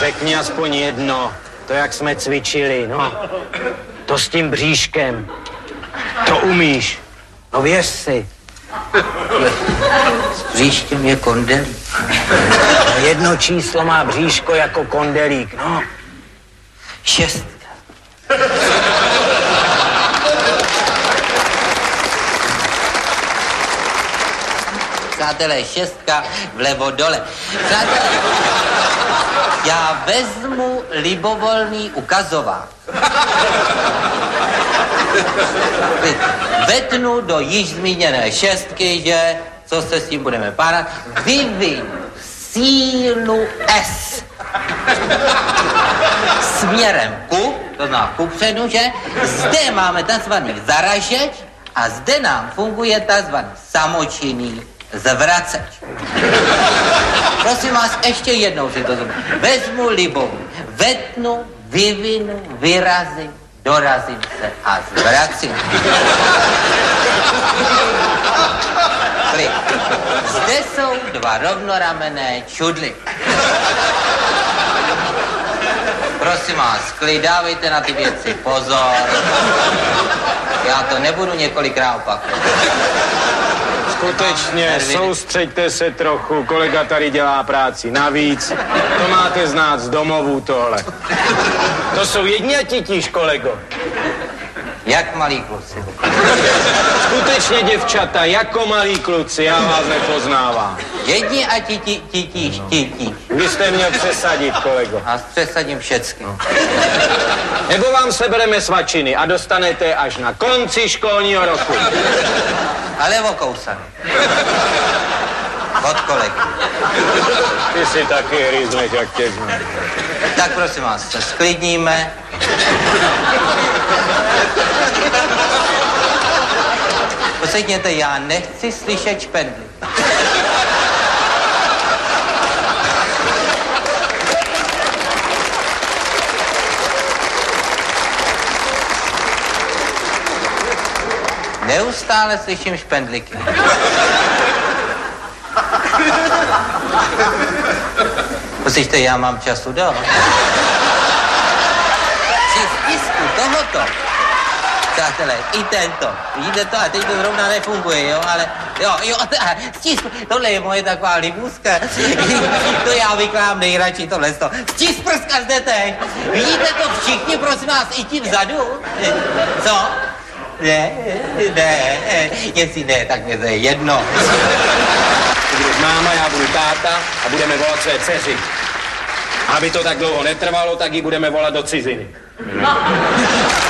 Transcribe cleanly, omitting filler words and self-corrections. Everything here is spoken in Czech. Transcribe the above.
Řekni aspoň jedno, to jak jsme cvičili, no. To s tím bříškem. To umíš. No věř si. S bříškem je kondelík. No, jedno číslo má bříško jako kondelík, no. 6. Přátelé, 6 vlevo dole. Přátelé, já vezmu libovolný ukazovák. Vetnu do již zmíněné 6, že co se s tím budeme párat, vyvinu sílu S. Směrem to znamená kupředu, že? Zde máme takzvaný zaražeč a zde nám funguje takzvaný samočinný zvraceč. Prosím vás, ještě jednou si to zobrat. Vezmu libovu, vetnu, vyvinu, vyrazím, dorazím se a zvracím. Zde jsou 2 rovnoramenné čudly. Prosím vás, klid, dávejte na ty věci pozor. Já to nebudu několikrát opakovat. Skutečně, soustřeďte se trochu, kolega tady dělá práci navíc. To máte znát z domovů tohle. To jsou jedňatitíž, kolego. Jak malí kluci. Skutečně, děvčata, jako malí kluci, já vás nepoznávám. Jedni a titíž. Vy jste měl přesadit, kolego. A přesadím všecky. Nebo vám sebereme svačiny a dostanete až na konci školního roku. Ale okousaný. Od kolegy. Ty si taky hryzneš, jak tě znám. Tak prosím vás, se sklidníme. Poslechněte, já nechci slyšet špendly. Neustále slyším špendliky. Poslyšte, já mám času dost. Při stisku tohoto, přátelé, i tento, vidíte to, a teď to zrovna nefunguje, jo, ale, jo, stisku, tohle je moje taková libůzka, to já vykládám nejradši tohle, stisk prska zde teď, vidíte to všichni, prosím vás, i ti vzadu, co? Ne, jestli ne, tak mě to je jedno. Ty budeš máma, já budu táta a budeme volat své dceři. Aby to tak dlouho netrvalo, tak ji budeme volat do ciziny.